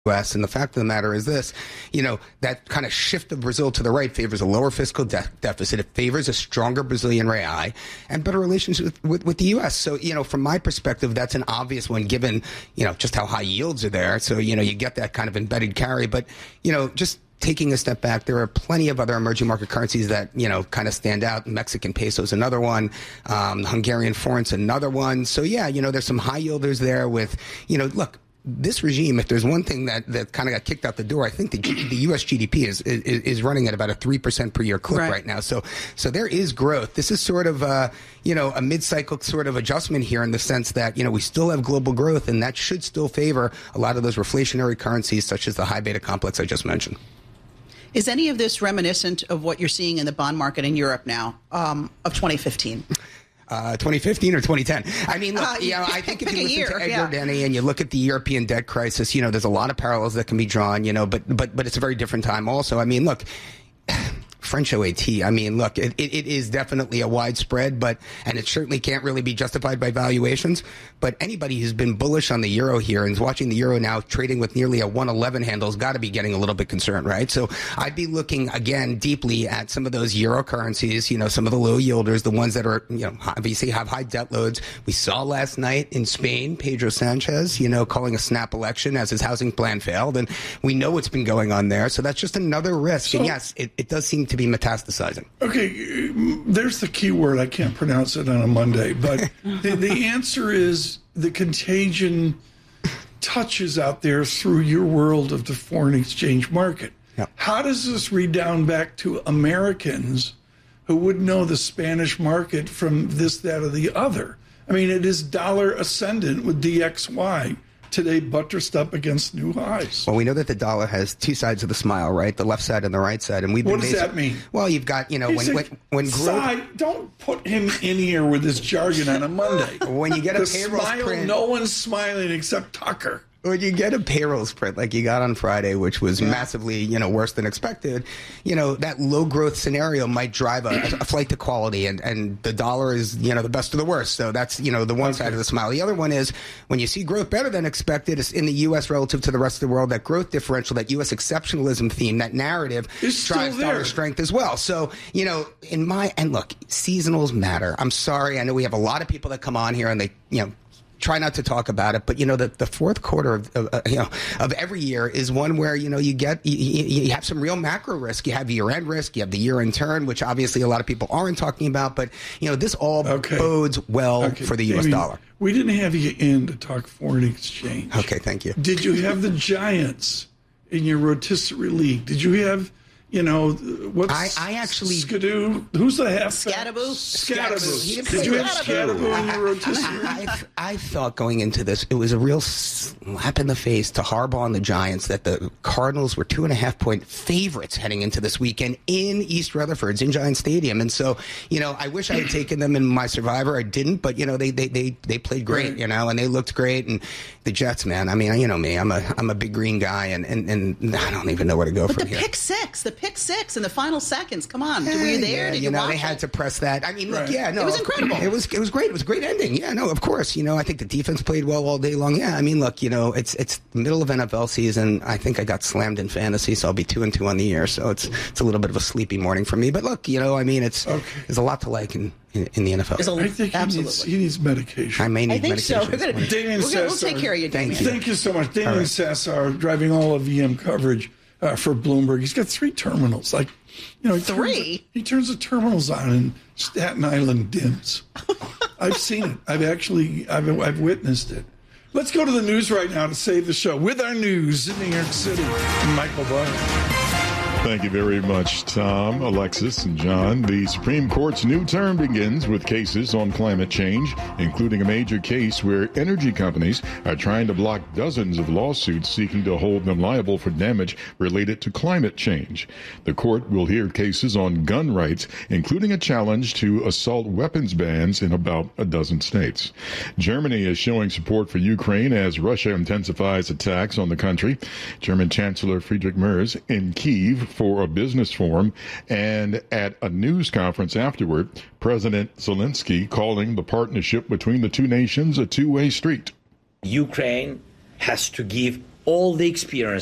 U.S. And the fact of the matter is this, that kind of shift of Brazil to the right favors a lower fiscal deficit. It favors a stronger Brazilian real and better relations with the U.S. So, from my perspective, that's an obvious one given, just how high yields are there. So, you get that kind of embedded carry. But, just taking a step back, there are plenty of other emerging market currencies that, kind of stand out. Mexican peso is another one. Hungarian forint's another one. So, there's some high yielders there with, look, this regime, if there's one thing that kind of got kicked out the door, I think the U.S. GDP is running at about a 3% per year clip right now. So there is growth. This is sort of a mid-cycle sort of adjustment here in the sense that, we still have global growth, and that should still favor a lot of those reflationary currencies such as the high beta complex I just mentioned. Is any of this reminiscent of what you're seeing in the bond market in Europe now, of 2015? 2015 or 2010. I mean, look, I think if you listen to Edgar Denny and you look at the European debt crisis, there's a lot of parallels that can be drawn, but it's a very different time also. I mean, look, French OAT, I mean, look, it is definitely a widespread, and it certainly can't really be justified by valuations. But anybody who's been bullish on the euro here and is watching the euro now trading with nearly a 111 handle has got to be getting a little bit concerned, right? So I'd be looking again deeply at some of those euro currencies, some of the low yielders, the ones that are, obviously have high debt loads. We saw last night in Spain, Pedro Sanchez, calling a snap election as his housing plan failed. And we know what's been going on there. So that's just another risk. So, and yes, it does seem to be metastasizing. Okay, there's the key word. I can't pronounce it on a Monday, but the answer is the contagion touches out there through your world of the foreign exchange market. Yep. How does this redound back to Americans who would know the Spanish market from this, that, or the other? I mean, it is dollar ascendant with DXY. Today buttressed up against new highs. Well, we know that the dollar has two sides of the smile, right? The left side and the right side. And we've been what does that mean? Well, you've got, when growth... Don't put him in here with this jargon on a Monday. When you get a payroll print... No one's smiling except Tucker. When you get a payrolls print like you got on Friday, which was massively, worse than expected, that low growth scenario might drive a flight to quality, and the dollar is, the best of the worst. So that's, the one side of the smile. The other one is when you see growth better than expected is in the U.S. relative to the rest of the world, that growth differential, that U.S. exceptionalism theme, that narrative drives dollar strength as well. So, and look, seasonals matter. I'm sorry. I know we have a lot of people that come on here and they, try not to talk about it, but the fourth quarter of every year is one where you have some real macro risk. You have year-end risk, you have the year-end turn, which obviously a lot of people aren't talking about. But this all bodes well for the U.S. dollar. We didn't have you in to talk foreign exchange. Okay, thank you. Did you have the Giants in your rotisserie league? Did you have? What's I actually Skidoo? Who's the half? Scatterboo. Did you have Scatterboo in your rotisserie? I thought going into this, it was a real slap in the face to Harbaugh and the Giants that the Cardinals were 2.5-point favorites heading into this weekend in East Rutherford, in Giant Stadium. And so, I wish I had taken them in my Survivor. I didn't, but they played great, and they looked great. And the Jets, man, I mean, me, I'm a big green guy, and I don't even know where to go from here. The pick six in the final seconds. Come on, were you there? Yeah, Did you watch they had to press that. I mean, look, it was incredible. It was great. It was a great ending. Yeah, no, of course. I think the defense played well all day long. Yeah, I mean, look, it's the middle of NFL season. I think I got slammed in fantasy, so I'll be 2-2 on the year. So it's a little bit of a sleepy morning for me. But look, I mean, there's a lot to like in the NFL. I think he needs medication. I may need medication. I think so. We'll take care of you, Damien. Thank you so much. Damien Sassar, driving all of EM coverage for Bloomberg. He's got 3 terminals. He turns the terminals on and Staten Island dims. I've seen it. I've witnessed it. Let's go to the news right now to save the show with our news in New York City. Michael Barr. Thank you very much, Tom, Alexis, and John. The Supreme Court's new term begins with cases on climate change, including a major case where energy companies are trying to block dozens of lawsuits seeking to hold them liable for damage related to climate change. The court will hear cases on gun rights, including a challenge to assault weapons bans in about a dozen states. Germany is showing support for Ukraine as Russia intensifies attacks on the country. German Chancellor Friedrich Merz in Kyiv for a business forum, and at a news conference afterward, President Zelensky calling the partnership between the two nations a two-way street. Ukraine has to give all the experience